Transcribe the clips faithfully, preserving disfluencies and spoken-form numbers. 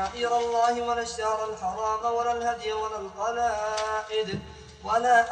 شعائر الله ولا الشهر الحرام ولا الهدي ولا القلائد ولا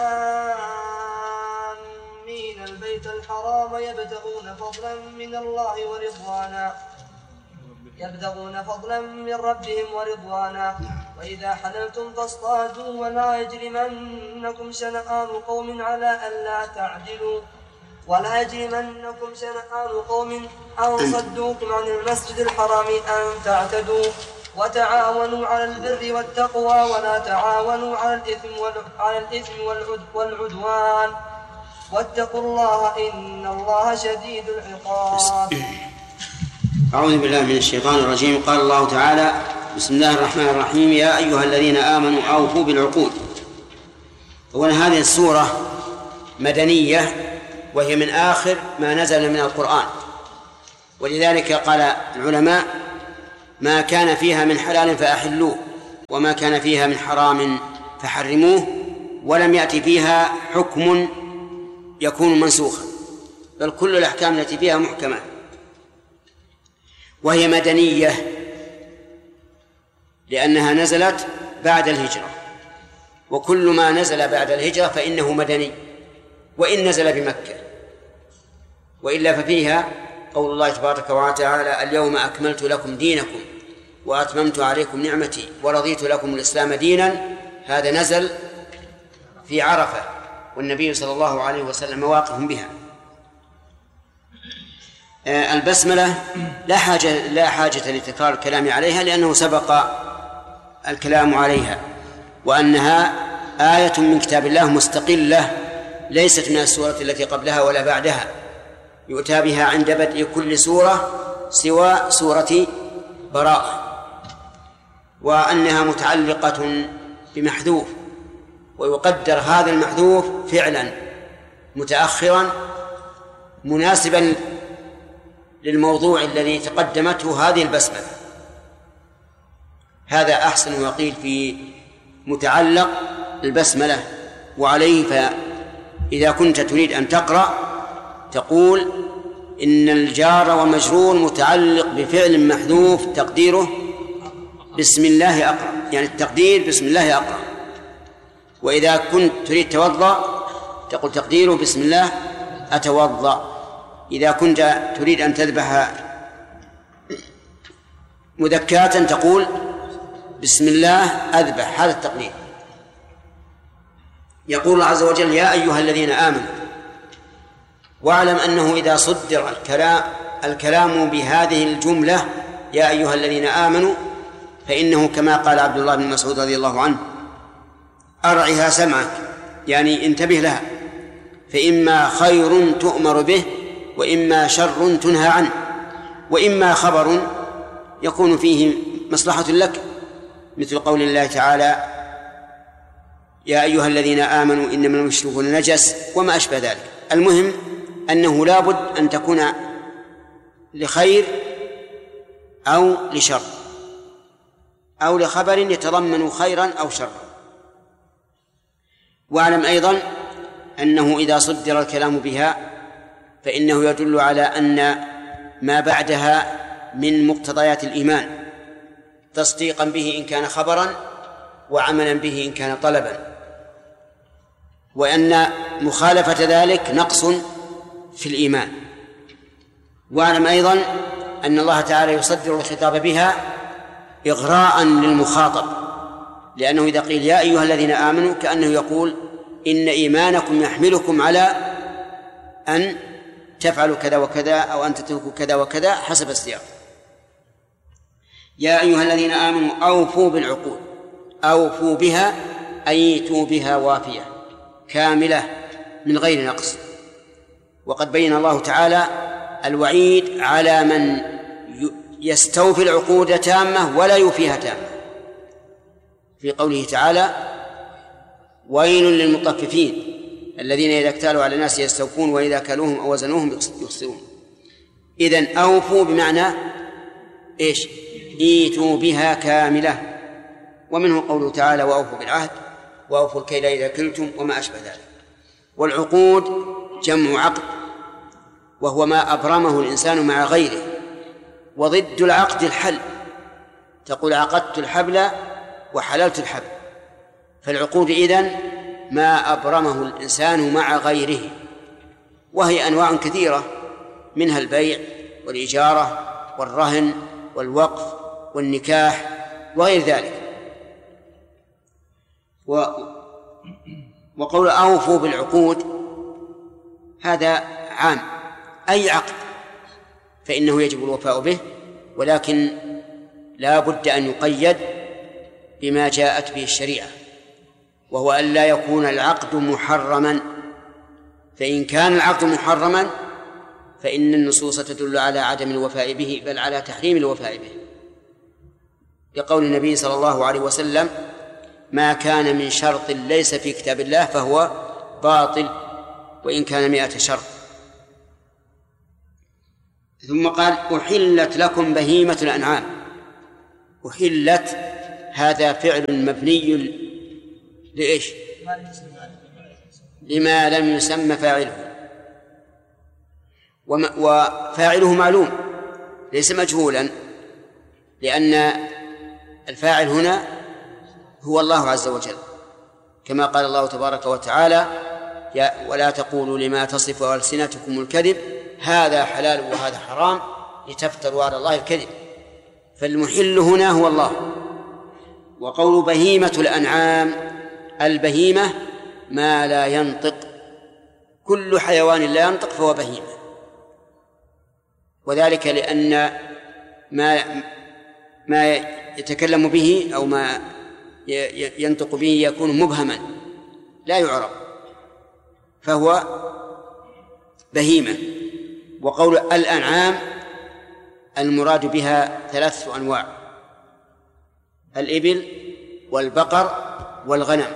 آمين البيت الحرام يبتغون فضلا من الله ورضوانا يبتغون فضلا من ربهم ورضوانا وإذا حللتم فاصطادوا ولا يجرمنكم شنآن قوم على ألا تعدلوا ولا يجرمنكم شنآن قوم أن صدوكم عن المسجد الحرام أن تعتدوا وتعاونوا على البر والتقوى ولا تعاونوا على الإثم على الإثم والعدوان واتقوا الله إن الله شديد العقاب. أعوذ بالله من الشيطان الرجيم. قال الله تعالى: بسم الله الرحمن الرحيم. يا أيها الذين آمنوا أوفوا بالعقود. أولا هذه السورة مدنية وهي من آخر ما نزل من القرآن، ولذلك قال العلماء: ما كان فيها من حلال فأحلوه وما كان فيها من حرام فحرموه، ولم يأتي فيها حكم يكون منسوخا، بل كل الأحكام التي فيها محكمة. وهي مدنية لأنها نزلت بعد الهجرة، وكل ما نزل بعد الهجرة فإنه مدني وإن نزل بمكة، وإلا ففيها قول الله تبارك وتعالى: اليوم أكملت لكم دينكم وأتممت عليكم نعمتي ورضيت لكم الإسلام دينا. هذا نزل في عرفة والنبي صلى الله عليه وسلم واقف بها. البسملة لا حاجة لا حاجة لتكرار الكلام عليها، لأنه سبق الكلام عليها، وأنها آية من كتاب الله مستقلة ليست من السورة التي قبلها ولا بعدها، يؤتى بها عند بدء كل سورة سوى سورة براءة، وأنها متعلقة بمحذوف، ويقدر هذا المحذوف فعلا متأخرا مناسبا للموضوع الذي تقدمته هذه البسملة. هذا أحسن وقيل في متعلق البسملة. وعليه فإذا كنت تريد أن تقرأ تقول: إن الجار ومجرور متعلق بفعل محذوف تقديره بسم الله أقرأ، يعني التقدير بسم الله أقرأ. وإذا كنت تريد توضأ تقول تقديره بسم الله أتوضأ. إذا كنت تريد أن تذبح مذكاة تقول بسم الله أذبح، هذا التقدير. يقول الله عز وجل: يا أيها الذين آمنوا. واعلم أنه إذا صدر الكلام, الكلام بهذه الجملة يا أيها الذين آمنوا فإنه كما قال عبد الله بن مسعود رضي الله عنه: أرعها سمعك، يعني انتبه لها، فإما خير تؤمر به وإما شر تنهى عنه، وإما خبر يكون فيه مصلحة لك، مثل قول الله تعالى: يا أيها الذين آمنوا إنما المشركون نجس وما أشبه ذلك. المهم أنه لا بد أن تكون لخير أو لشر أو لخبر يتضمن خيرا أو شرا. واعلم أيضا أنه إذا صدر الكلام بها فإنه يدل على أن ما بعدها من مقتضيات الإيمان، تصديقا به إن كان خبرا وعملا به إن كان طلبا، وأن مخالفة ذلك نقص في الإيمان. واعلم أيضا أن الله تعالى يصدر الخطاب بها إغراء للمخاطب، لأنه إذا قيل يا أيها الذين آمنوا كأنه يقول إن إيمانكم يحملكم على أن تفعلوا كذا وكذا أو أن تتركوا كذا وكذا حسب السياق. يا أيها الذين آمنوا أوفوا بالعقود، أوفوا بها أيتوا بها وافية كاملة من غير نقص. وقد بين الله تعالى الوعيد على من يستوفي العقود تامة ولا يوفيها تامة في قوله تعالى: ويل للمطففين الذين إذا اكتالوا على الناس يستوفون وإذا كالوهم أو وزنوهم يخسرون. إذن أوفوا بمعنى إيش؟ إيتوا بها كاملة. ومنه قوله تعالى: وأوفوا بالعهد وأوفوا الكيل إذا كلتم وما أشبه ذلك. والعقود جمع عقد، وهو ما أبرمه الإنسان مع غيره، وضد العقد الحل، تقول عقدت الحبل وحللت الحبل. فالعقود إذن ما أبرمه الإنسان مع غيره، وهي أنواع كثيرة، منها البيع والإجارة والرهن والوقف والنكاح وغير ذلك. و... وقول أوفوا بالعقود هذا عام، أي عقد فإنه يجب الوفاء به، ولكن لا بد أن يقيد بما جاءت به الشريعة، وهو أن لا يكون العقد محرما. فإن كان العقد محرما فإن النصوص تدل على عدم الوفاء به، بل على تحريم الوفاء به، لقول النبي صلى الله عليه وسلم: ما كان من شرط ليس في كتاب الله فهو باطل وإن كان مئة شرط. ثم قال: أحلت لكم بهيمة الأنعام. أحلت هذا فعل مبني لإيش؟ لما لم يسمى فاعله، وفاعله معلوم ليس مجهولا، لأن الفاعل هنا هو الله عز وجل، كما قال الله تبارك وتعالى: ولا تقولوا لما تصف ألسنتكم الكذب هذا حلال وهذا حرام لتفتروا على الله الكذب. فالمحل هنا هو الله. وقول بهيمة الأنعام، البهيمة ما لا ينطق، كل حيوان لا ينطق فهو بهيمة، وذلك لأن ما ما يتكلم به أو ما ينطق به يكون مبهما لا يعرف، فهو بهيمة. وقول الأنعام المراد بها ثلاثة أنواع: الإبل والبقر والغنم.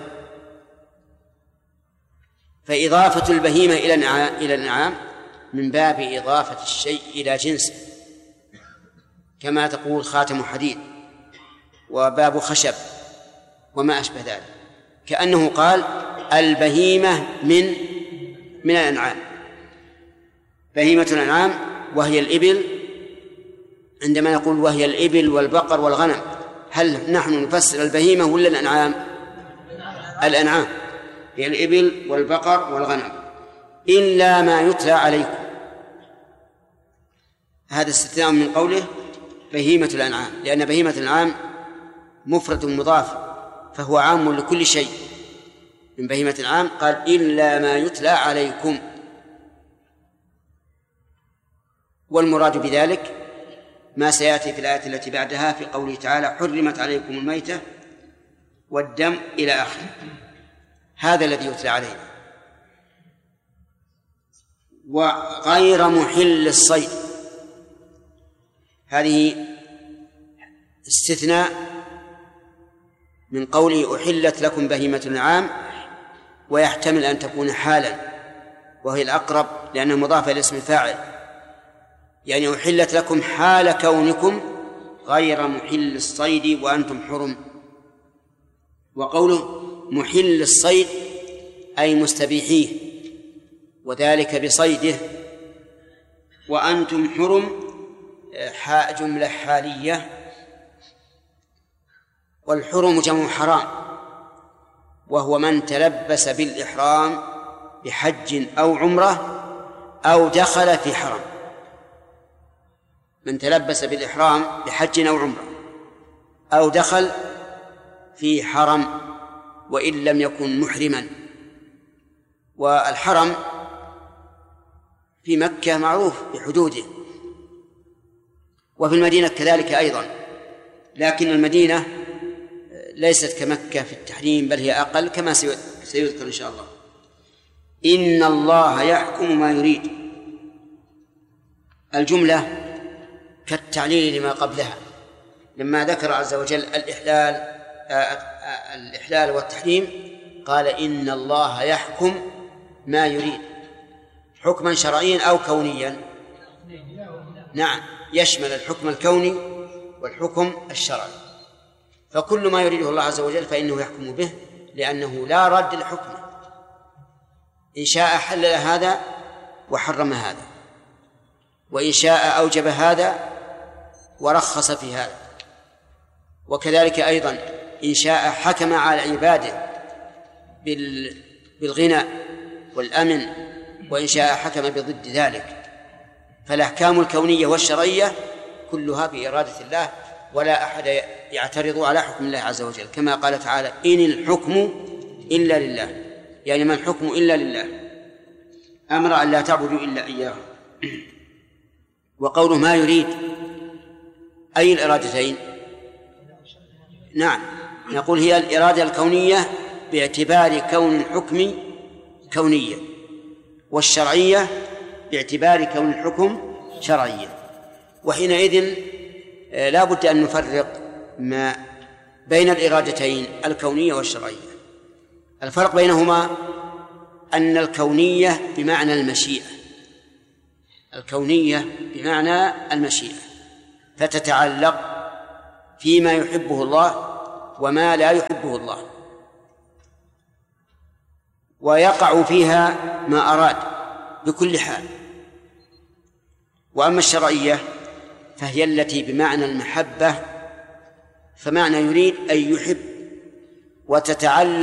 فإضافة البهيمة إلى الأنعام من باب إضافة الشيء إلى جنسه، كما تقول خاتم حديد وباب خشب وما أشبه ذلك، كأنه قال البهيمة من من الأنعام. بهيمة الأنعام وهي الإبل، عندما نقول وهي الإبل والبقر والغنم، هل نحن نفسر البهيمة ولا الأنعام؟ الأنعام هي الإبل والبقر والغنم، إلا ما يتلى عليكم. هذا استثناء من قوله بهيمة الأنعام، لأن بهيمة الأنعام مفرد مضاف، فهو عام لكل شيء. من بهيمة الأنعام قال إلا ما يتلى عليكم، والمراد بذلك ما سيأتي في الآية التي بعدها في قوله تعالى: حرمت عليكم الميتة والدم إلى آخره. هذا الذي يتلى عليه. وغير محل الصيد، هذه استثناء من قوله أحلت لكم بهيمة الأنعام، ويحتمل أن تكون حالا، وهي الأقرب لأنه مضاف إلى اسم الفاعل، يعني أحلت لكم حال كونكم غير محل الصيد وأنتم حرم. وقوله محل الصيد أي مستبيحيه، وذلك بصيده، وأنتم حرم جملة حالية، والحرم جمع حرام، وهو من تلبس بالإحرام بحج أو عمرة أو دخل في حرم. من تلبس بالإحرام بحج أو عمرة أو دخل في حرم وإن لم يكن محرما. والحرم في مكة معروف بحدوده، وفي المدينة كذلك أيضا، لكن المدينة ليست كمكة في التحريم، بل هي أقل كما سيذكر إن شاء الله. إن الله يحكم ما يريد، الجملة كالتعليل لما قبلها، لما ذكر عز وجل الإحلال الإحلال والتحريم قال إن الله يحكم ما يريد، حكما شرعيا أو كونيا. نعم، يشمل الحكم الكوني والحكم الشرعي، فكل ما يريده الله عز وجل فإنه يحكم به، لأنه لا رد لحكمه. إن شاء حلل هذا وحرم هذا، وإن شاء أوجب هذا ورخص في هذا. وكذلك أيضا إن شاء حكم على عباده بالغنى والأمن، وإن شاء حكم بضد ذلك. فالأحكام الكونية والشرعية كلها بإرادة الله، ولا أحد يعترض على حكم الله عز وجل، كما قال تعالى: إن الحكم إلا لله، يعني ما الحكم إلا لله، أمر أن لا تعبدوا إلا إياه. وقوله ما يريد أي الإرادتين؟ نعم، نقول هي الإرادة الكونية باعتبار كون الحكم كونية، والشرعية باعتبار كون الحكم شرعية. وحينئذ لا بد أن نفرق ما بين الإرادتين الكونية والشرعية. الفرق بينهما أن الكونية بمعنى المشيئة، الكونية بمعنى المشيئة، فتتعلق فيما يحبه الله وما لا يحبه الله، ويقع فيها ما أراد بكل حال. وأما الشرعية فهي التي بمعنى المحبة، فمعنى يريد أن يحب، وتتعلق